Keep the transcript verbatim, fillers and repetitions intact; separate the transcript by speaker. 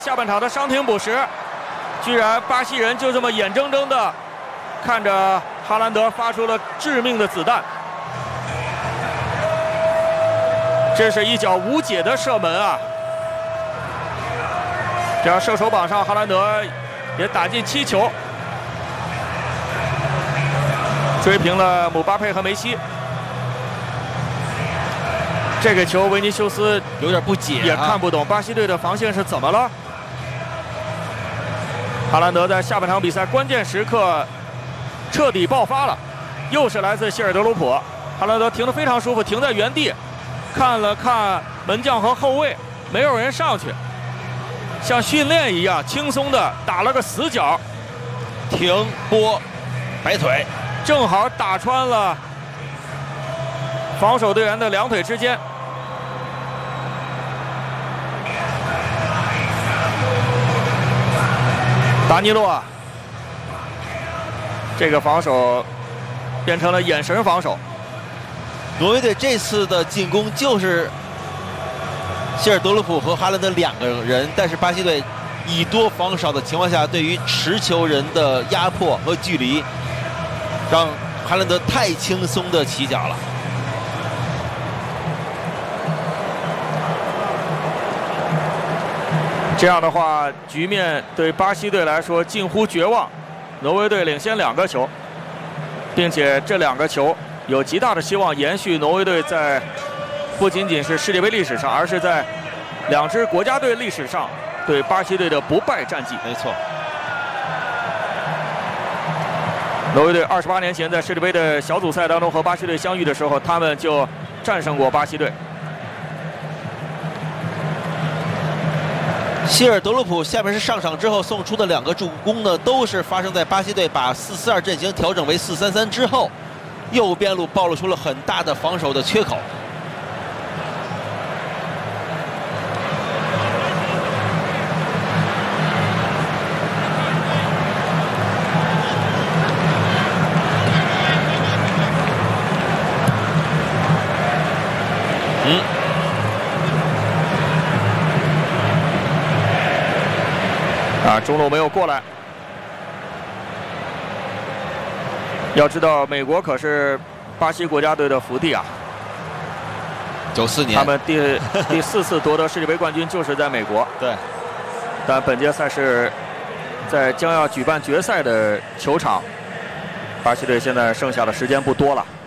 Speaker 1: 下半场的伤停补时，居然巴西人就这么眼睁睁的看着哈兰德发出了致命的子弹，这是一脚无解的射门啊！这样射手榜上哈兰德也打进七球，追平了姆巴佩和梅西。这个球维尼修斯
Speaker 2: 有点不解、啊，
Speaker 1: 也看不懂巴西队的防线是怎么了。哈兰德在下半场比赛关键时刻彻底爆发了，又是来自希尔德鲁普。哈兰德停得非常舒服，停在原地，看了看门将和后卫，没有人上去，像训练一样轻松的打了个死角，
Speaker 2: 停拨摆腿，
Speaker 1: 正好打穿了防守队员的两腿之间。达尼洛，这个防守变成了眼神防守。
Speaker 2: 挪威队这次的进攻就是希尔德鲁普和哈兰德两个人，但是巴西队以多防少的情况下，对于持球人的压迫和距离，让哈兰德太轻松的起脚了。
Speaker 1: 这样的话，局面对巴西队来说近乎绝望。挪威队领先两个球，并且这两个球有极大的希望延续挪威队在不仅仅是世界杯历史上，而是在两支国家队历史上对巴西队的不败战绩。
Speaker 2: 没错，
Speaker 1: 挪威队二十八年前在世界杯的小组赛当中和巴西队相遇的时候，他们就战胜过巴西队。
Speaker 2: 希尔德鲁普下面是上场之后送出的两个助攻呢，都是发生在巴西队把四四二阵型调整为四三三之后，右边路暴露出了很大的防守的缺口。嗯。
Speaker 1: 啊，中路没有过来。要知道，美国可是巴西国家队的福地啊。
Speaker 2: 九四年，
Speaker 1: 他们第第四次夺得世界杯冠军就是在美国。
Speaker 2: 对。
Speaker 1: 但本届赛事在将要举办决赛的球场，巴西队现在剩下的时间不多了。